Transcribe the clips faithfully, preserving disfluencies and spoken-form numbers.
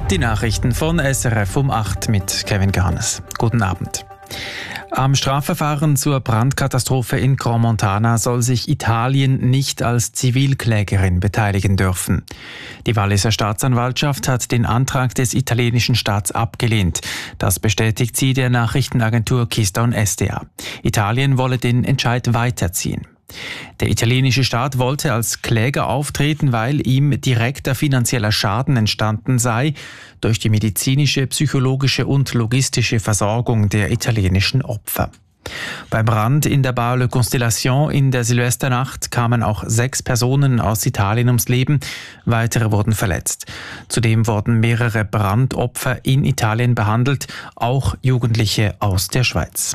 Die Nachrichten von S R F um acht mit Kevin Garnes. Guten Abend. Am Strafverfahren zur Brandkatastrophe in Crans-Montana soll sich Italien nicht als Zivilklägerin beteiligen dürfen. Die Walliser Staatsanwaltschaft hat den Antrag des italienischen Staats abgelehnt. Das bestätigt sie der Nachrichtenagentur Keystone S D A. Italien wolle den Entscheid weiterziehen. Der italienische Staat wollte als Kläger auftreten, weil ihm direkter finanzieller Schaden entstanden sei durch die medizinische, psychologische und logistische Versorgung der italienischen Opfer. Beim Brand in der Bar Le Constellation in der Silvesternacht kamen auch sechs Personen aus Italien ums Leben, weitere wurden verletzt. Zudem wurden mehrere Brandopfer in Italien behandelt, auch Jugendliche aus der Schweiz.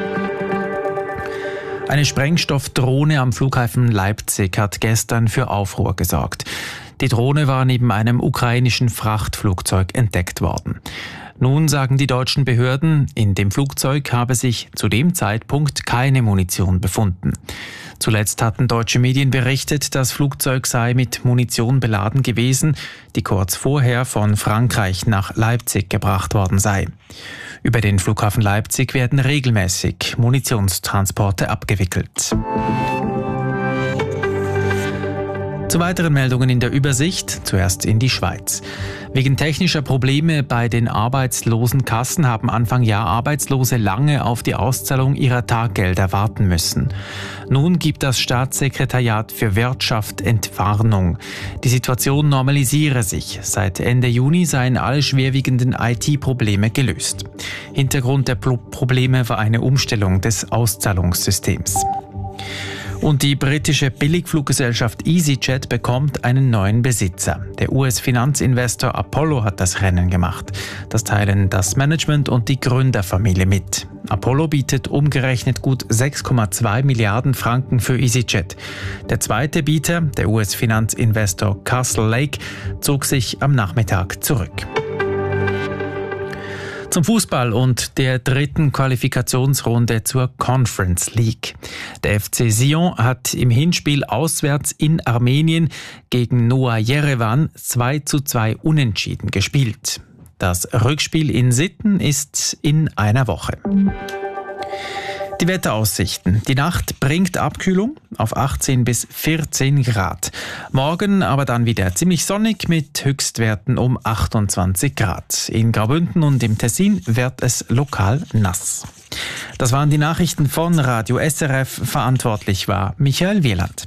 Eine Sprengstoffdrohne am Flughafen Leipzig hat gestern für Aufruhr gesorgt. Die Drohne war neben einem ukrainischen Frachtflugzeug entdeckt worden. Nun sagen die deutschen Behörden, in dem Flugzeug habe sich zu dem Zeitpunkt keine Munition befunden. Zuletzt hatten deutsche Medien berichtet, das Flugzeug sei mit Munition beladen gewesen, die kurz vorher von Frankreich nach Leipzig gebracht worden sei. Über den Flughafen Leipzig werden regelmäßig Munitionstransporte abgewickelt. Zu weiteren Meldungen in der Übersicht, zuerst in die Schweiz. Wegen technischer Probleme bei den Arbeitslosenkassen haben Anfang Jahr Arbeitslose lange auf die Auszahlung ihrer Taggelder warten müssen. Nun gibt das Staatssekretariat für Wirtschaft Entwarnung. Die Situation normalisiere sich. Seit Ende Juni seien alle schwerwiegenden I T-Probleme gelöst. Hintergrund der Probleme war eine Umstellung des Auszahlungssystems. Und die britische Billigfluggesellschaft EasyJet bekommt einen neuen Besitzer. Der U S-Finanzinvestor Apollo hat das Rennen gemacht. Das teilen das Management und die Gründerfamilie mit. Apollo bietet umgerechnet gut sechs Komma zwei Milliarden Franken für EasyJet. Der zweite Bieter, der U S-Finanzinvestor Castle Lake, zog sich am Nachmittag zurück. Zum Fußball und der dritten Qualifikationsrunde zur Conference League. Der F C Sion hat im Hinspiel auswärts in Armenien gegen Noah Yerevan zwei zu zwei unentschieden gespielt. Das Rückspiel in Sitten ist in einer Woche. Die Wetteraussichten. Die Nacht bringt Abkühlung auf achtzehn bis vierzehn Grad. Morgen aber dann wieder ziemlich sonnig mit Höchstwerten um achtundzwanzig Grad. In Graubünden und im Tessin wird es lokal nass. Das waren die Nachrichten von Radio S R F. Verantwortlich war Michael Wieland.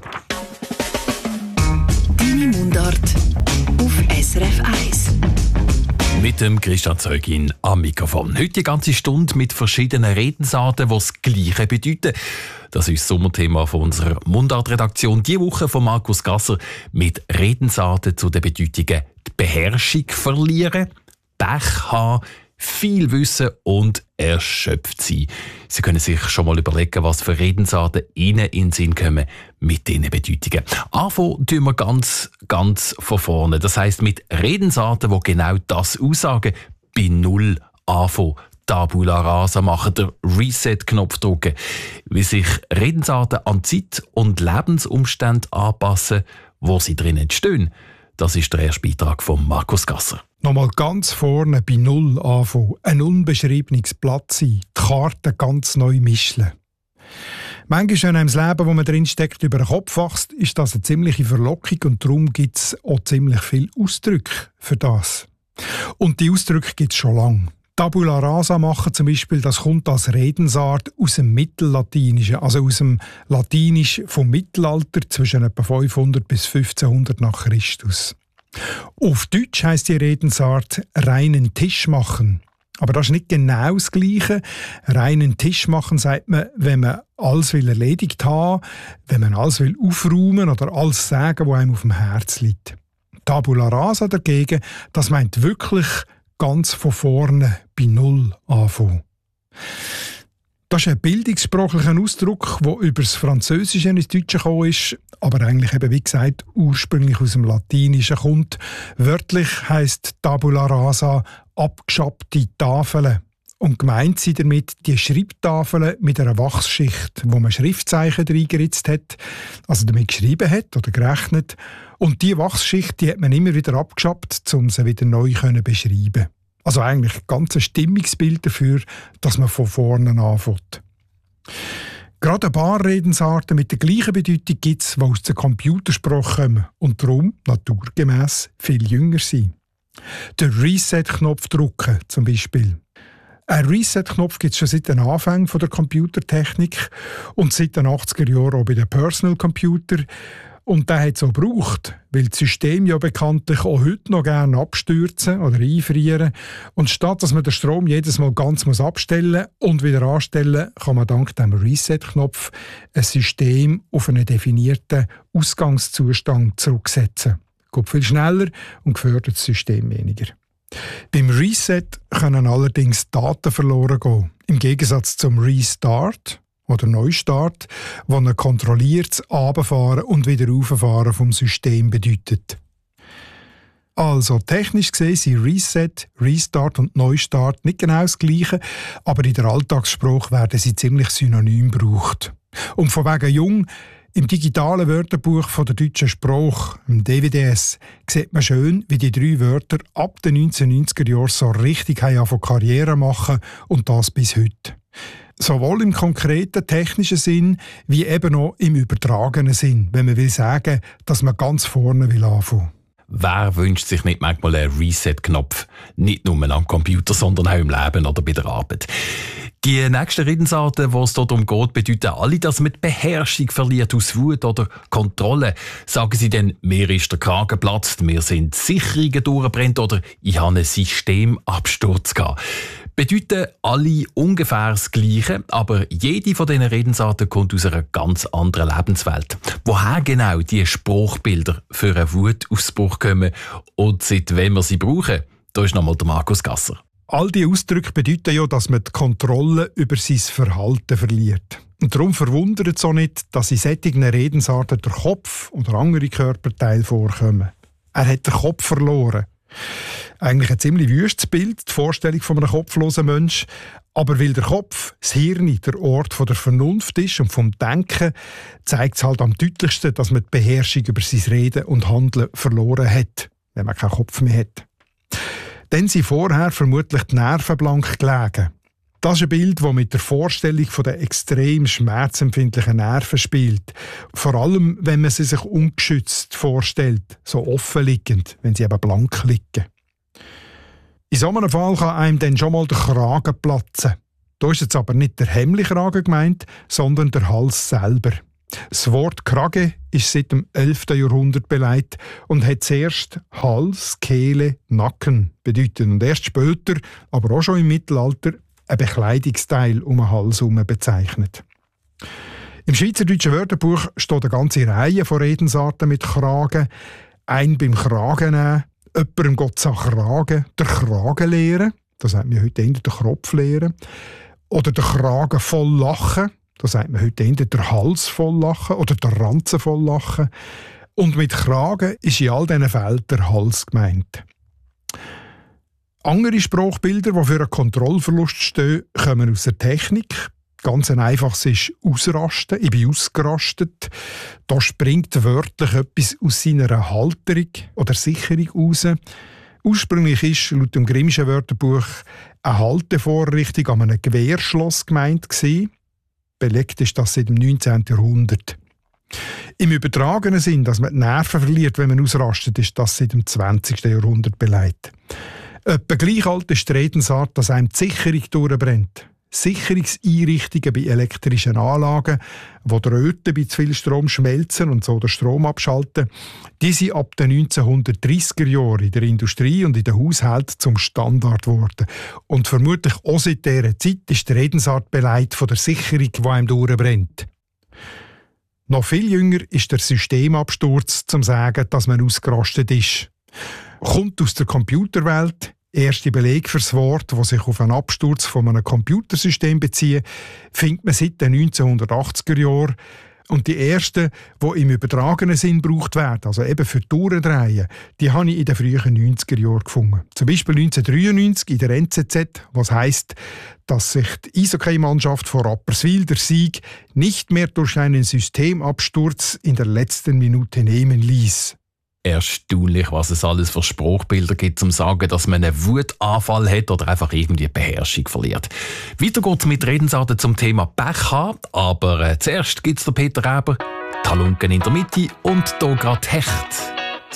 Deine Mundart auf S R F eins. Mit dem Christian Zeugin am Mikrofon. Heute die ganze Stunde mit verschiedenen Redensarten, die das Gleiche bedeuten. Das ist das Sommerthema von unserer Mundart-Redaktion. Diese Woche von Markus Gasser mit Redensarten zu den Bedeutungen die Beherrschung verlieren, Pech haben, viel wissen und erschöpft sein. Sie können sich schon mal überlegen, was für Redensarten Ihnen in den Sinn kommen mit diesen Bedeutungen. Anfangen tun wir ganz, ganz von vorne. Das heisst, mit Redensarten, die genau das aussagen, bei Null anfangen. Tabula rasa machen, den Reset-Knopf drücken. Wie sich Redensarten an Zeit und Lebensumstände anpassen, wo sie drin entstehen. Das ist der erste Beitrag von Markus Gasser. Nochmal ganz vorne bei Null anfangen, ein unbeschriebenes Blatt sein, die Karten ganz neu mischen. Manchmal, wenn einem das Leben, wo man drinsteckt, über den Kopf wächst, ist das eine ziemliche Verlockung und darum gibt es auch ziemlich viele Ausdrücke für das. Und die Ausdrücke gibt es schon lange. Tabula rasa machen zum Beispiel, das kommt als Redensart aus dem Mittellatinischen, also aus dem Latinisch vom Mittelalter zwischen etwa fünfhundert bis fünfzehnhundert nach Christus. Auf Deutsch heisst die Redensart reinen Tisch machen. Aber das ist nicht genau das Gleiche. Reinen Tisch machen sagt man, wenn man alles will erledigt haben, wenn man alles will aufräumen oder alles sagen, was einem auf dem Herz liegt. Tabula rasa dagegen, das meint wirklich ganz von vorne bei Null anfangen. Das ist ein bildungssprachlicher Ausdruck, der über das Französische ins Deutsche gekommen ist, aber eigentlich eben, wie gesagt, ursprünglich aus dem Latinischen kommt. Wörtlich heisst Tabula rasa abgeschabbte Tafeln. Und gemeint sind damit die Schreibtafeln mit einer Wachsschicht, wo man Schriftzeichen reingeritzt hat, also damit geschrieben hat oder gerechnet. Und diese Wachsschicht die hat man immer wieder abgeschafft, um sie wieder neu zu beschreiben. Also eigentlich ganz ein Stimmungsbild dafür, dass man von vorne anfängt. Gerade ein paar Redensarten mit der gleichen Bedeutung gibt es, die aus der Computersprache kommen und darum naturgemäss viel jünger sind. Der Reset-Knopf drücken zum Beispiel. Ein Reset-Knopf gibt es schon seit den Anfängen der Computertechnik und seit den achtziger Jahren auch bei den Personal Computer. Und der hat es auch gebraucht, weil das System ja bekanntlich auch heute noch gerne abstürzen oder einfrieren. Und statt dass man den Strom jedes Mal ganz muss abstellen und wieder anstellen, kann man dank dem Reset-Knopf ein System auf einen definierten Ausgangszustand zurücksetzen. Geht viel schneller und gefährdet das System weniger. Beim Reset können allerdings Daten verloren gehen. Im Gegensatz zum Restart oder Neustart, wo ein kontrolliertes Runterfahren und wieder Rauffahren vom System bedeutet. Also technisch gesehen sind Reset, Restart und Neustart nicht genau das Gleiche, aber in der Alltagssprache werden sie ziemlich synonym gebraucht. Und von wegen jung, im digitalen Wörterbuch von der deutschen Sprache, im D W D S, sieht man schön, wie die drei Wörter ab den neunzehnhundertneunziger Jahren so richtig von Karriere machen und das bis heute. Sowohl im konkreten technischen Sinn, wie eben auch im übertragenen Sinn, wenn man will sagen, dass man ganz vorne will anfangen. Wer wünscht sich nicht manchmal einen Reset-Knopf? Nicht nur am Computer, sondern auch im Leben oder bei der Arbeit. Die nächsten Redensarten, die es dort darum geht, bedeuten alle, dass man die Beherrschung verliert aus Wut oder Kontrolle. Sagen sie dann, mir ist der Kragen geplatzt, mir sind Sicherungen durchgebrannt oder ich habe einen Systemabsturz gehabt. Bedeuten alle ungefähr das Gleiche, aber jede von diesen Redensarten kommt aus einer ganz anderen Lebenswelt. Woher genau die Spruchbilder für einen Wutausbruch kommen und seit wann wir sie brauchen, da ist nochmal der Markus Gasser. All diese Ausdrücke bedeuten ja, dass man die Kontrolle über sein Verhalten verliert. Und darum verwundert es auch nicht, dass in solchen Redensarten der Kopf oder andere Körperteile vorkommen. Er hat den Kopf verloren. Eigentlich ein ziemlich wüstes Bild, die Vorstellung von einem kopflosen Menschen. Aber weil der Kopf, das Hirn, der Ort von der Vernunft ist und vom Denken, zeigt es halt am deutlichsten, dass man die Beherrschung über sein Reden und Handeln verloren hat, wenn man keinen Kopf mehr hat. Dann sind vorher vermutlich die Nerven blank gelegen. Das ist ein Bild, das mit der Vorstellung der extrem schmerzempfindlichen Nerven spielt. Vor allem, wenn man sie sich ungeschützt vorstellt, so offenliegend, wenn sie eben blank liegen. In so einem Fall kann einem dann schon mal der Kragen platzen. Da ist jetzt aber nicht der Hemdkragen gemeint, sondern der Hals selber. Das Wort Krage ist seit dem elften Jahrhundert beleidigt und hat zuerst Hals, Kehle, Nacken bedeutet und erst später, aber auch schon im Mittelalter, ein Bekleidungsteil um den Hals herum bezeichnet. Im Schweizerdeutschen Wörterbuch steht eine ganze Reihe von Redensarten mit Kragen. Ein beim Kragen nehmen, jemandem Gott sagt Kragen, der Kragen leeren, das sagt man heute eher der Kropf leeren, oder der Kragen voll lachen, da sagt man heute eher der Hals voll lachen oder der Ranzen voll lachen. Und mit Kragen ist in all diesen Fällen der Hals gemeint. Andere Sprachbilder, die für einen Kontrollverlust stehen, kommen aus der Technik. Ganz ein einfaches ist «ausrasten», «ich bin ausgerastet». Da springt wörtlich etwas aus seiner Halterung oder Sicherung raus. Ursprünglich ist laut dem Grimmschen Wörterbuch eine Haltevorrichtung an einem Gewehrschloss gemeint gewesen. Belegt ist das seit dem neunzehnten Jahrhundert. Im übertragenen Sinn, dass man die Nerven verliert, wenn man ausrastet, ist das seit dem zwanzigsten Jahrhundert beleidigt. Etwa gleich alt ist die Redensart, dass einem die Sicherung durchbrennt. Sicherungseinrichtungen bei elektrischen Anlagen, wo die Röhren bei zu viel Strom schmelzen und so den Strom abschalten, die sind ab den neunzehnhundertdreissiger Jahren in der Industrie und in den Haushalten zum Standard geworden. Und vermutlich auch seit dieser Zeit ist die Redensart beleidigt von der Sicherung, die einem durchbrennt. Noch viel jünger ist der Systemabsturz, zum zu sagen, dass man ausgerastet ist. Kommt aus der Computerwelt. Erste Beleg für das Wort, das sich auf einen Absturz von einem Computersystem bezieht, findet man seit den neunzehnhundertachtziger Jahren. Und die ersten, die im übertragenen Sinn gebraucht werden, also eben für Durchdrehen, die habe ich in den frühen neunziger Jahren gefunden. Zum Beispiel neunzehnhundertdreiundneunzig in der N Z Z, was heisst, dass sich die Eishockey-Mannschaft von Rapperswil der Sieg nicht mehr durch einen Systemabsturz in der letzten Minute nehmen ließ. Erstaunlich, was es alles für Spruchbilder gibt, um zu sagen, dass man einen Wutanfall hat oder einfach irgendwie die Beherrschung verliert. Weiter geht's mit Redensarten zum Thema Pech haben, aber äh, zuerst gibt's den Peter Eber, Talunken in der Mitte und hier gerade Hecht.